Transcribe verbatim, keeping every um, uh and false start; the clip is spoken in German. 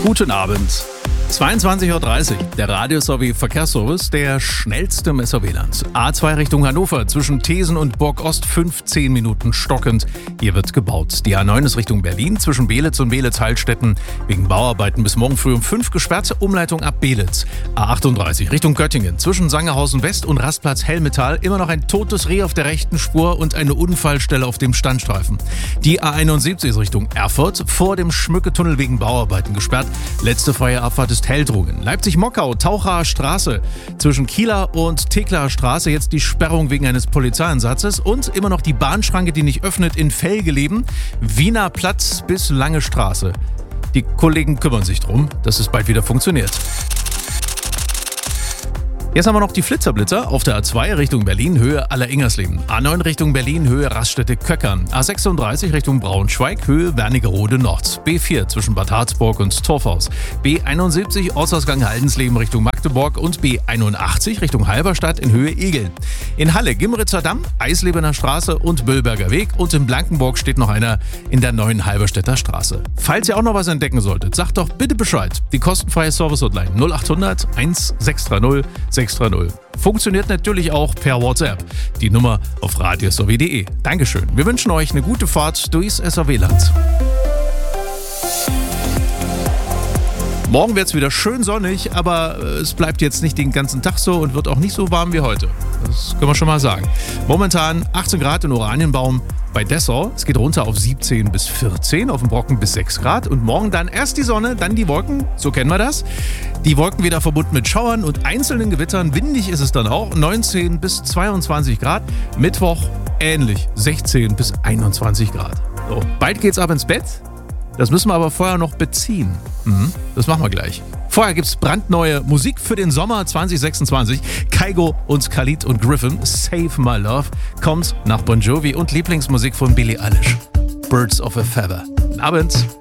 Guten Abend. zweiundzwanzig Uhr dreißig, der Radio-S-O-W Verkehrsservice, der schnellste im S O W-Land. A zwei Richtung Hannover, zwischen Thesen und Burg-Ost, fünfzehn Minuten stockend. Hier wird gebaut. Die A neun ist Richtung Berlin, zwischen Beelitz und Beelitz-Heilstätten. Wegen Bauarbeiten bis morgen früh um fünf gesperrt, Umleitung ab Beelitz. A achtunddreißig Richtung Göttingen, zwischen Sangerhausen West und Rastplatz Hellmetall. Immer noch ein totes Reh auf der rechten Spur und eine Unfallstelle auf dem Standstreifen. Die A einundsiebzig ist Richtung Erfurt, vor dem Schmücketunnel wegen Bauarbeiten gesperrt. Letzte freie Abfahrt ist Helldrungen. Leipzig-Mockau, Tauchaer Straße. Zwischen Kieler und Teckler Straße jetzt die Sperrung wegen eines Polizeieinsatzes und immer noch die Bahnschranke, die nicht öffnet, in Velgeleben. Wiener Platz bis Lange Straße. Die Kollegen kümmern sich drum, dass es bald wieder funktioniert. Jetzt haben wir noch die Flitzerblitzer auf der A zwei Richtung Berlin, Höhe Aller-Ingersleben. A neun Richtung Berlin, Höhe Raststätte-Köckern. A sechsunddreißig Richtung Braunschweig, Höhe Wernigerode Nord. B vier zwischen Bad Harzburg und Torfhaus. B einundsiebzig Ortsausgang Haldensleben Richtung Magdeburg und B einundachtzig Richtung Halberstadt in Höhe Egeln. In Halle Gimritzer Damm, Eislebener Straße und Böllberger Weg. Und in Blankenburg steht noch einer in der neuen Halberstädter Straße. Falls ihr auch noch was entdecken solltet, sagt doch bitte Bescheid. Die kostenfreie Service-Hotline null achthundert sechshundertsechzig sechs drei null. Funktioniert natürlich auch per WhatsApp. Die Nummer auf radio s o w punkt d e. Dankeschön. Wir wünschen euch eine gute Fahrt durchs S O W-Land. Morgen wird es wieder schön sonnig, aber es bleibt jetzt nicht den ganzen Tag so und wird auch nicht so warm wie heute. Das können wir schon mal sagen. Momentan achtzehn Grad in Oranienbaum bei Dessau. Es geht runter auf siebzehn bis vierzehn, auf dem Brocken bis sechs Grad. Und morgen dann erst die Sonne, dann die Wolken. So kennen wir das. Die Wolken wieder verbunden mit Schauern und einzelnen Gewittern. Windig ist es dann auch. neunzehn bis zweiundzwanzig Grad. Mittwoch ähnlich. sechzehn bis einundzwanzig Grad. So, bald geht's ab ins Bett. Das müssen wir aber vorher noch beziehen. Mhm, das machen wir gleich. Vorher gibt's brandneue Musik für den Sommer zwanzig sechsundzwanzig. Kygo und Khalid und Griffin, Save My Love, kommt nach Bon Jovi und Lieblingsmusik von Billie Eilish. Birds of a Feather. Guten Abend.